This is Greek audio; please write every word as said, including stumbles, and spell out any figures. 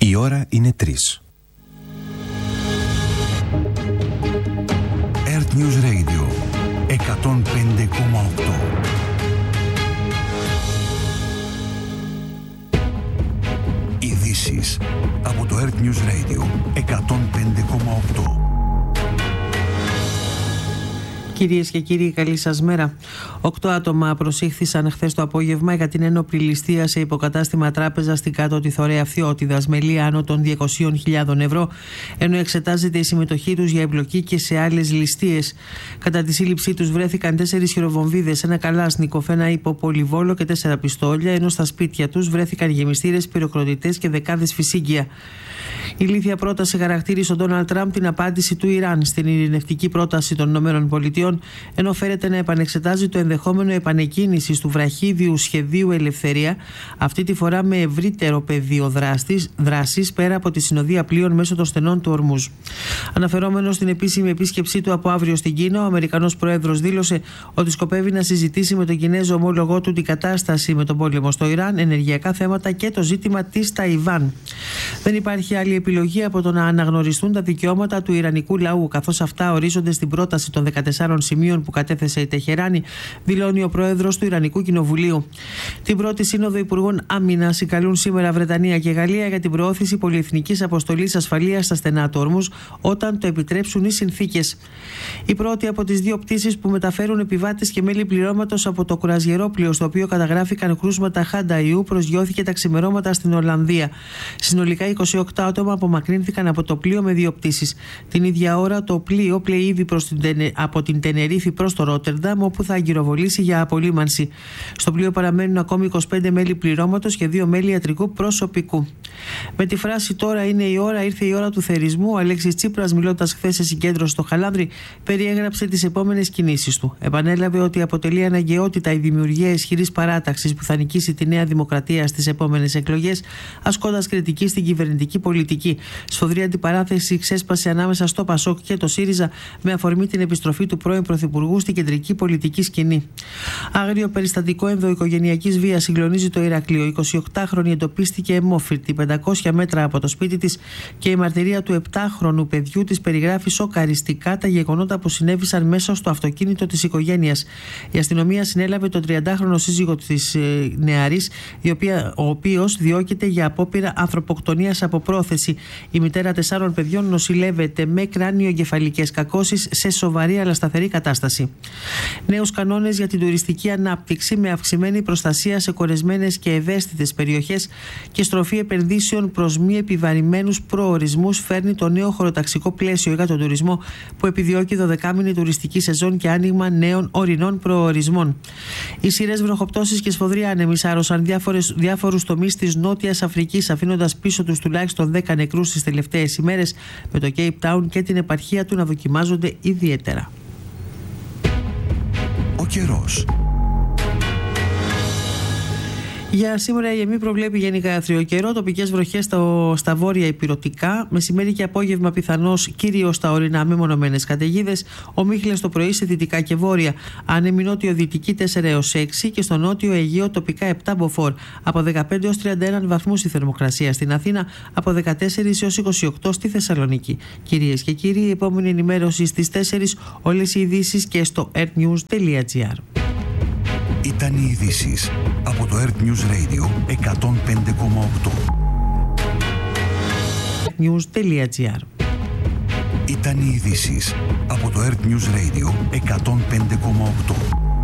Η ώρα είναι τρεις. Earth News Radio εκατόν πέντε κόμμα οκτώ. Ειδήσεις από το Earth News Radio εκατόν πέντε κόμμα οκτώ. Κυρίες και κύριοι, καλή σας μέρα. Οκτώ άτομα προσήχθησαν χθες το απόγευμα για την ένοπλη ληστεία σε υποκατάστημα τράπεζα στην κάτω τη Θωρέα Φθιώτιδας με λία άνω των διακοσίων χιλιάδων ευρώ, ενώ εξετάζεται η συμμετοχή τους για εμπλοκή και σε άλλες ληστείες. Κατά τη σύλληψή τους βρέθηκαν τέσσερις χειροβομβίδες, ένα καλάσνικοφ, ένα υποπολιβόλο και τέσσερα πιστόλια, ενώ στα σπίτια τους βρέθηκαν γεμιστήρες, πυροκροτητές και δεκάδες φυσίγγια. Η ηλίθια πρόταση χαρακτήρισε ο Ντόναλντ Τραμπ την απάντηση του Ιράν στην ειρηνευτική πρόταση των ΗΠΑ, ενώ φέρεται να επανεξετάζει το ενδεχόμενο επανεκκίνησης του βραχίδιου σχεδίου Ελευθερία, αυτή τη φορά με ευρύτερο πεδίο δράσης πέρα από τη συνοδεία πλοίων μέσω των στενών του Ορμούζ. Αναφερόμενος στην επίσημη επίσκεψή του από αύριο στην Κίνα, ο Αμερικανός Πρόεδρος δήλωσε ότι σκοπεύει να συζητήσει με τον Κινέζο ομόλογό του την κατάσταση με τον πόλεμο στο Ιράν, ενεργειακά θέματα και το ζήτημα της Ταϊβάν. Δεν υπάρχει άλλη επιλογή από το να αναγνωριστούν τα δικαιώματα του Ιρανικού λαού, καθώς αυτά ορίζονται στην πρόταση των δεκατεσσάρων σημείων που κατέθεσε η Τεχεράνη, δηλώνει ο πρόεδρος του Ιρανικού Κοινοβουλίου. Την πρώτη Σύνοδο Υπουργών Άμυνας συγκαλούν σήμερα Βρετανία και Γαλλία για την προώθηση πολυεθνικής αποστολής ασφαλείας στα στενά του Ορμούζ, όταν το επιτρέψουν οι συνθήκες. Η πρώτη από τις δύο πτήσεις που μεταφέρουν επιβάτες και μέλη πληρώματος από το κρουαζιερόπλοιο στο οποίο καταγράφηκαν κρούσματα χάντα ιού προσγειώθηκε τα ξημερώματα στην Ολλανδία. Συνολικά είκοσι οκτώ άτομα απομακρύνθηκαν από το πλοίο με δύο πτήσεις. Την ίδια ώρα το πλοίο πλέει ήδη προς την, από την Τενερίφη προς το Ρότερνταμ, όπου θα αγκυροβολήσει για απολύμανση. Στο πλοίο παραμένουν ακόμη είκοσι πέντε μέλη πληρώματος και δύο μέλη ιατρικού προσωπικού. Με τη φράση «Τώρα είναι η ώρα, ήρθε η ώρα του θερισμού», ο Αλέξης Τσίπρας, μιλώντας χθες σε συγκέντρωση στο Χαλάνδρι, περιέγραψε τις επόμενες κινήσεις του. Επανέλαβε ότι αποτελεί αναγκαιότητα η δημιουργία ισχυρής παράταξης που θα νικήσει τη Νέα Δημοκρατία στις επόμενες εκλογές, ασκώντας κριτική στην κυβερνητική πολιτική. Σφοδρή αντιπαράθεση ξέσπασε ανάμεσα στο Πασόκ και το ΣΥΡΙΖΑ με αφορμή την επιστροφή του πρώην Πρωθυπουργού στην κεντρική πολιτική σκηνή. Άγριο περιστατικό ενδοοικογενειακής βίας συγκλονίζει το Ηράκλειο. Η εικοσιοκτάχρονη εντοπίστηκε αιμόφυρτη πεντακόσια μέτρα από το σπίτι της και η μαρτυρία του επτάχρονου παιδιού της περιγράφει σοκαριστικά τα γεγονότα που συνέβησαν μέσα στο αυτοκίνητο της οικογένειας. Η αστυνομία συνέλαβε τον τριαντάχρονο σύζυγο της ε, νεαρής, η οποία, ο οποίος διώκεται για απόπειρα ανθρωποκτονίας από πρόθεση. Η μητέρα τεσσάρων παιδιών νοσηλεύεται με κράνιο-εγκεφαλικές κακώσεις σε σοβαρή αλλά σταθερή κατάσταση. Νέους κανόνες για την τουριστική ανάπτυξη με αυξημένη προστασία σε κορεσμένες και ευαίσθητες περιοχές και στροφή επενδύσεων προς μη επιβαρημένους προορισμούς φέρνει το νέο χωροταξικό πλαίσιο για τον τουρισμό που επιδιώκει δωδεκάμηνη τουριστική σεζόν και άνοιγμα νέων ορεινών προορισμών. Οι σειρές βροχοπτώσεις και σφοδροί άνεμοι σάρωσαν διάφορους τομείς της Νότιας Αφρικής, αφήνοντας πίσω τους τουλάχιστον δέκα νεκρούς στις τελευταίες ημέρες, με το Cape Town και την επαρχία του να δοκιμάζονται ιδιαίτερα. Ο καιρός. Για σήμερα η ΕΜΗ προβλέπει γενικά άθριο καιρό, τοπικές βροχές στα, στα βόρεια ηπειρωτικά, μεσημέρι και απόγευμα πιθανώς κυρίως στα ορεινά μεμονωμένες καταιγίδες, ομίχλες το πρωί σε δυτικά και βόρεια, άνεμη νότιο-δυτική τέσσερα έως έξι και στο νότιο Αιγαίο τοπικά επτά μποφόρ, από δεκαπέντε έως τριάντα ένα βαθμούς η θερμοκρασία στην Αθήνα, από δεκατέσσερα έως είκοσι οκτώ στη Θεσσαλονίκη. Κυρίες και κύριοι, η επόμενη ενημέρωση στις τέσσερις, όλες οι ειδήσεις και στο earthnews τελεία gr. Ήταν οι ειδήσεις από το Earth News Radio εκατόν πέντε κόμμα οκτώ. earthnews τελεία gr. Ήταν οι ειδήσεις από το Earth News Radio εκατόν πέντε κόμμα οκτώ.